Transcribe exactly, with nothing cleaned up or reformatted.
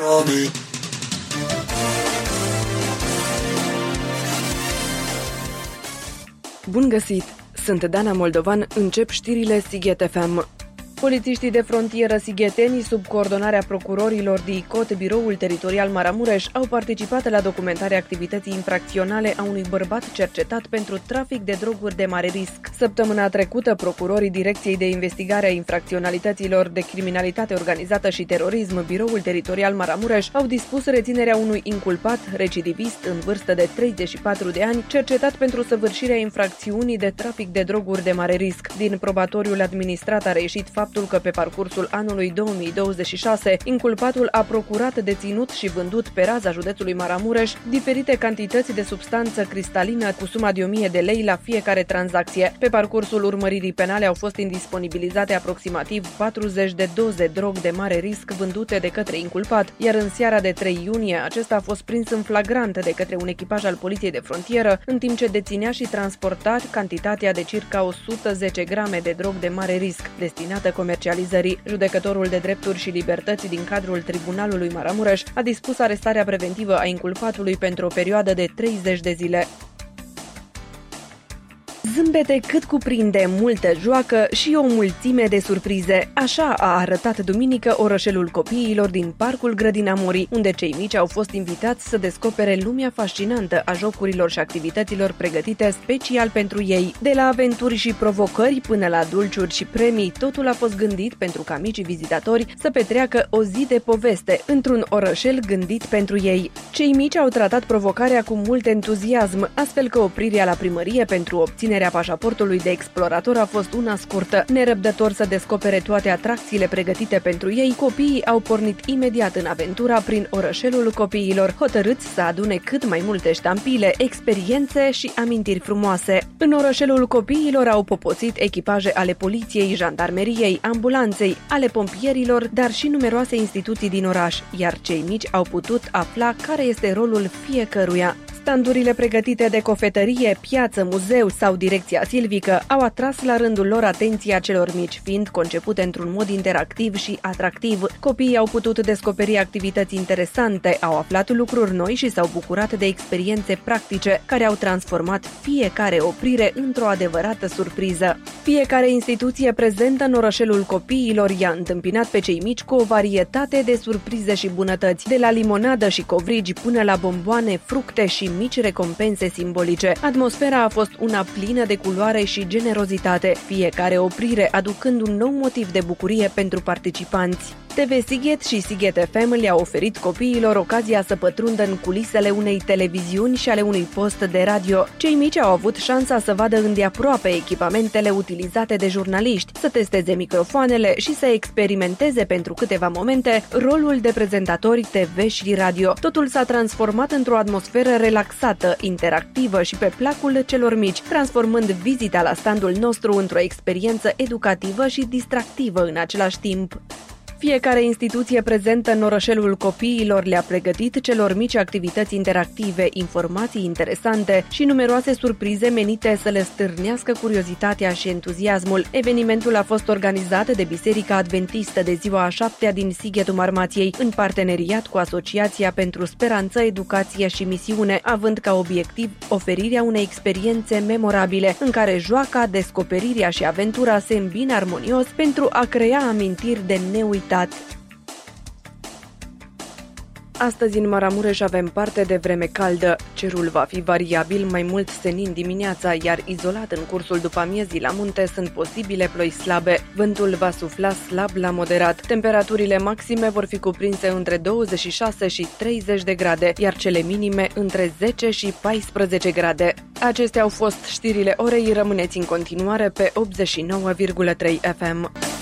Robi. Bun găsit! Sunt Dana Moldovan, încep știrile Sighet F M. Polițiștii de frontieră sigheteni, sub coordonarea procurorilor D I C O T, Biroul Teritorial Maramureș, au participat la documentarea activității infracționale a unui bărbat cercetat pentru trafic de droguri de mare risc. Săptămâna trecută, procurorii Direcției de Investigare a Infracționalităților de Criminalitate Organizată și Terorism, Biroul Teritorial Maramureș, au dispus reținerea unui inculpat recidivist în vârstă de treizeci și patru de ani, cercetat pentru săvârșirea infracțiunii de trafic de droguri de mare risc. Din probatoriul administrat a reieșit faptul că pe parcursul anului două mii douăzeci și șase, inculpatul a procurat, deținut și vândut pe raza județului Maramureș diferite cantități de substanță cristalină cu suma de o mie de lei la fiecare tranzacție. Pe parcursul urmăririi penale au fost indisponibilizate aproximativ patruzeci de doze drog de mare risc vândute de către inculpat, iar în seara de trei iunie acesta a fost prins în flagrant de către un echipaj al Poliției de Frontieră, în timp ce deținea și transporta cantitatea de circa o sută zece grame de drog de mare risc, destinată comercializării. Judecătorul de drepturi și libertăți din cadrul Tribunalului Maramureș a dispus arestarea preventivă a inculpatului pentru o perioadă de treizeci de zile. Zâmbete cât cuprinde, multă joacă și o mulțime de surprize. Așa a arătat duminică orășelul copiilor din Parcul Grădina Morii, unde cei mici au fost invitați să descopere lumea fascinantă a jocurilor și activităților pregătite special pentru ei. De la aventuri și provocări până la dulciuri și premii, totul a fost gândit pentru ca micii vizitatori să petreacă o zi de poveste într-un orășel gândit pentru ei. Cei mici au tratat provocarea cu mult entuziasm, astfel că oprirea la primărie pentru obținerea pașaportului de explorator a fost una scurtă. Nerăbdător să descopere toate atracțiile pregătite pentru ei, copiii au pornit imediat în aventura prin orășelul copiilor, hotărâți să adune cât mai multe ștampile, experiențe și amintiri frumoase. În orășelul copiilor au poposit echipaje ale poliției, jandarmeriei, ambulanței, ale pompierilor, dar și numeroase instituții din oraș, iar cei mici au putut afla care este rolul fiecăruia. Standurile pregătite de cofetărie, piață, muzeu sau direcția silvică au atras la rândul lor atenția celor mici, fiind concepute într-un mod interactiv și atractiv. Copiii au putut descoperi activități interesante, au aflat lucruri noi și s-au bucurat de experiențe practice, care au transformat fiecare oprire într-o adevărată surpriză. Fiecare instituție prezentă în orășelul copiilor i-a întâmpinat pe cei mici cu o varietate de surprize și bunătăți, de la limonadă și covrigi până la bomboane, fructe și mici recompense simbolice. Atmosfera a fost una plină de culoare și generozitate, fiecare oprire aducând un nou motiv de bucurie pentru participanți. T V Sighet și Sighet F M le-a oferit copiilor ocazia să pătrundă în culisele unei televiziuni și ale unui post de radio. Cei mici au avut șansa să vadă îndeaproape echipamentele utilizate de jurnaliști, să testeze microfoanele și să experimenteze pentru câteva momente rolul de prezentatori T V și radio. Totul s-a transformat într-o atmosferă relaxată, interactivă și pe placul celor mici, transformând vizita la standul nostru într-o experiență educativă și distractivă în același timp. Fiecare instituție prezentă în orășelul copiilor le-a pregătit celor mici activități interactive, informații interesante și numeroase surprize menite să le stârnească curiozitatea și entuziasmul. Evenimentul a fost organizat de Biserica Adventistă de ziua a șaptea din Sighetul Marmației, în parteneriat cu Asociația pentru Speranță, Educație și Misiune, având ca obiectiv oferirea unei experiențe memorabile, în care joaca, descoperirea și aventura se îmbină armonios pentru a crea amintiri de neuitat. Astăzi în Maramureș avem parte de vreme caldă. Cerul va fi variabil, mai mult senin dimineața, iar izolat în cursul după-amiezii la munte sunt posibile ploi slabe. Vântul va sufla slab la moderat. Temperaturile maxime vor fi cuprinse între douăzeci și șase și treizeci de grade, iar cele minime între zece și paisprezece grade. Acestea au fost știrile orei, rămâneți în continuare pe optzeci și nouă virgulă trei F M.